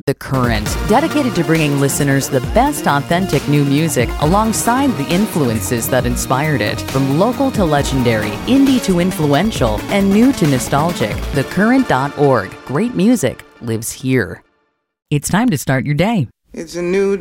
The Current, dedicated to bringing listeners the best authentic new music alongside the influences that inspired it. From local to legendary, indie to influential, and new to nostalgic, thecurrent.org. Great music lives here. It's time to start your day. It's a new